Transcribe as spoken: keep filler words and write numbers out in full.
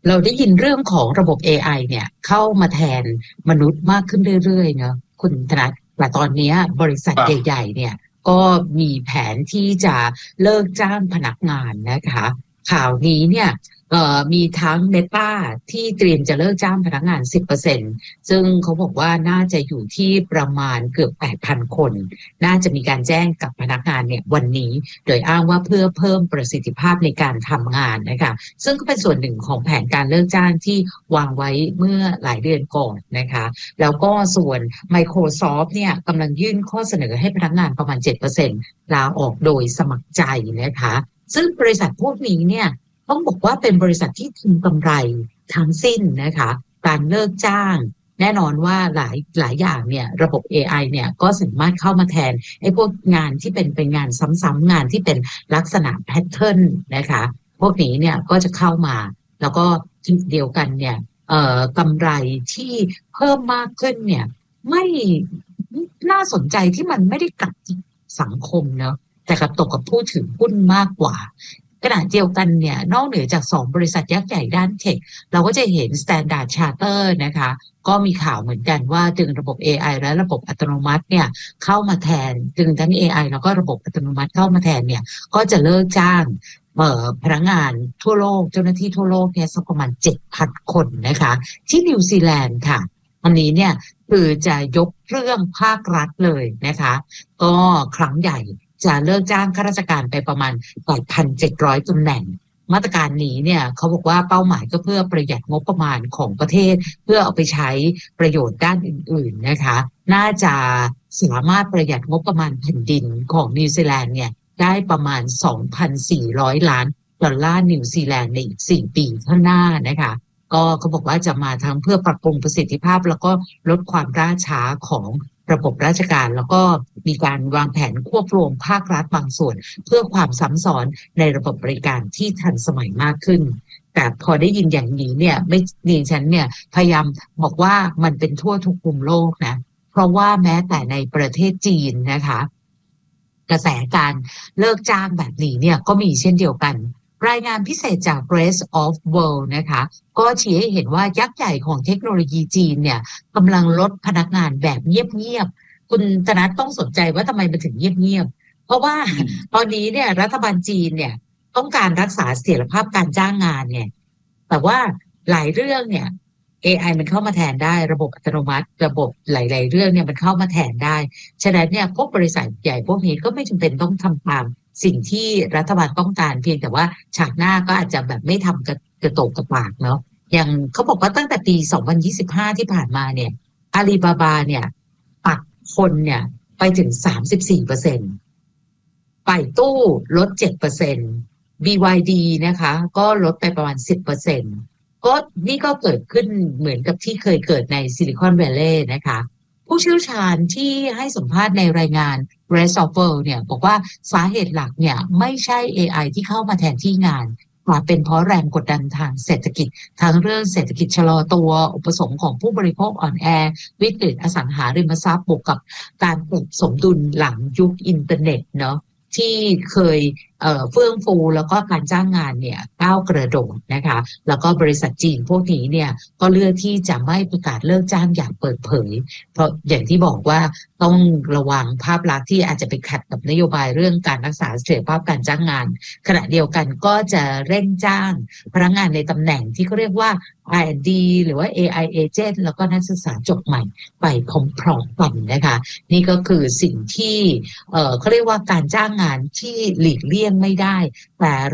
เราได้ยินเรื่องของระบบ เอ ไอ เนี่ยเข้ามาแทนมนุษย์มากขึ้นเรื่อยๆเนาะคุณธนัทแต่ตอนนี้บริษัทครับใหญ่ๆเนี่ยก็มีแผนที่จะเลิกจ้างพนักงานนะคะข่าวนี้เนี่ยเอ่อมีทั้ง Meta ที่เตรียมจะเลิกจ้างพนักงานสิบเปอร์เซ็นต์ซึ่งเขาบอกว่าน่าจะอยู่ที่ประมาณเกือบแปดพันคนน่าจะมีการแจ้งกับพนักงานเนี่ยวันนี้โดยอ้างว่าเพื่อเพิ่มประสิทธิภาพในการทำงานนะคะ ซึ่งก็เป็นส่วนหนึ่งของแผนการเลิกจ้างที่วางไว้เมื่อหลายเดือนก่อนนะคะแล้วก็ส่วน Microsoft เนี่ยกำลังยื่นข้อเสนอให้พนักงานประมาณ เจ็ดเปอร์เซ็นต์ ลาออกโดยสมัครใจนะคะซึ่งบริษัทพวกนี้เนี่ยต้องบอกว่าเป็นบริษัทที่ทำกำไรทั้งสิ้นนะคะการเลิกจ้างแน่นอนว่าหลายหลายอย่างเนี่ยระบบ เอ ไอ เนี่ยก็สามารถเข้ามาแทนไอ้พวกงานที่เป็นเป็นงานซ้ำๆงานที่เป็นลักษณะแพทเทิร์นนะคะ พวกนี้เนี่ยก็จะเข้ามาแล้วก็ทีเดียวกันเนี่ยเอ่อกำไรที่เพิ่มมากขึ้นเนี่ยไม่น่าสนใจที่มันไม่ได้กลับสังคมเนาะแต่กลับตกกับผู้ถือหุ้นมากกว่าขณะเดียวกันเนี่ยนอกเหนือจากสองบริษัทยักษ์ใหญ่ด้านเทคเราก็จะเห็น Standard Charter นะคะก็มีข่าวเหมือนกันว่าดึงระบบ เอ ไอ และระบบอัตโนมัติเนี่ยเข้ามาแทนดึงทั้ง เอ ไอ แล้วก็ระบบอัตโนมัติเข้ามาแทนเนี่ยก็จะเลิกจ้างเอ่อพนักงานทั่วโลกเจ้าหน้าที่ทั่วโลกเนี่ยสักประมาณ เจ็ดพัน คนนะคะที่นิวซีแลนด์ค่ะอันนี้เนี่ยคือจะยกเรื่องภาครัฐเลยนะคะก็ครั้งใหญ่จะเลิกจ้างข้าราชการไปประมาณ แปดพันเจ็ดร้อย ตำแหน่งมาตรการนี้เนี่ยเขาบอกว่าเป้าหมายก็เพื่อประหยัดงบประมาณของประเทศเพื่อเอาไปใช้ประโยชน์ด้านอื่นๆนะคะน่าจะสามารถประหยัดงบประมาณแผ่นดินของนิวซีแลนด์เนี่ยได้ประมาณ สองพันสี่ร้อย ล้านดอลลาร์นิวซีแลนด์ในอีกสี่ปีข้างหน้านะคะก็เขาบอกว่าจะมาทั้งเพื่อปรับปรุงประสิทธิภาพแล้วก็ลดความล่าช้าของระบบราชการแล้วก็มีการวางแผนควบรวมภาครัฐบางส่วนเพื่อความซ้ำซ้อนในระบบบริการที่ทันสมัยมากขึ้นแต่พอได้ยินอย่างนี้เนี่ยไม่ดิฉันเนี่ยพยายามบอกว่ามันเป็นทั่วทุกมุมโลกนะเพราะว่าแม้แต่ในประเทศจีนนะคะกระแสการเลิกจ้างแบบนี้เนี่ยก็มีเช่นเดียวกันรายงานพิเศษจาก Rest of World นะคะก็ชี้ให้เห็นว่ายักษ์ใหญ่ของเทคโนโลยีจีนเนี่ยกำลังลดพนักงานแบบเงียบๆคุณธนัทต้องสนใจว่าทำไมมันถึงเงียบๆเพราะว่าตอนนี้เนี่ยรัฐบาลจีนเนี่ยต้องการรักษาเสถียรภาพการจ้างงานเนี่ยแต่ว่าหลายเรื่องเนี่ย เอ ไอ มันเข้ามาแทนได้ระบบอัตโนมัติระบบหลายๆเรื่องเนี่ยมันเข้ามาแทนได้ฉะนั้นเนี่ยพวกบริษัทใหญ่พวกนี้ก็ไม่จำเป็นต้องทำตามสิ่งที่รัฐบาลต้องการเพียงแต่ว่าฉากหน้าก็อาจจะแบบไม่ทำกระกระโตกกระปากเนาะอย่างเขาบอกว่าตั้งแต่ปีสองพันยี่สิบห้าที่ผ่านมาเนี่ยอาลีบาบาเนี่ยปักคนเนี่ยไปถึง สามสิบสี่เปอร์เซ็นต์ ป่ายตู้ลด เจ็ดเปอร์เซ็นต์ บี วาย ดี นะคะก็ลดไปประมาณ สิบเปอร์เซ็นต์ ก็นี่ก็เกิดขึ้นเหมือนกับที่เคยเกิดในซิลิคอนแวลลีย์นะคะผู้เชี่ยวชาญที่ให้สัมภาษณ์ในรายงาน Rest of World เนี่ยบอกว่าสาเหตุหลักเนี่ยไม่ใช่ เอ ไอ ที่เข้ามาแทนที่งานแต่เป็นเพราะแรงกดดันทางเศรษฐกิจทั้งเรื่องเศรษฐกิจชะลอตัวอุปสงค์ของผู้บริโภคอ่อนแอวิกฤตอสังหาริมทรัพย์บวกกับการปรับสมดุลหลังยุคอินเทอร์เน็ตเนาะที่เคยเอ่อเฟื่องฟูแล้วก็การจ้างงานเนี่ยก้าวกระโดดนะคะแล้วก็บริษัทจีนพวกนี้เนี่ยก็เลือกที่จะไม่ประกาศเลิกจ้างอย่างเปิดเผยเพราะอย่างที่บอกว่าต้องระวังภาพลักษณ์ที่อาจจะไปขัดกับนโยบายเรื่องการรักษาเสถียรภาพการจ้างงานขณะเดียวกันก็จะเร่งจ้างพนักงานในตำแหน่งที่เขาเรียกว่า อาร์ แอนด์ ดี หรือว่า เอ ไอ Agent แล้วก็นักศึกษาจบใหม่ไปพร้อมๆกันนะคะนี่ก็คือสิ่งที่เอ่อเขาเรียกว่าการจ้างงานที่หลีกเลี่ยงไม่ได้แต่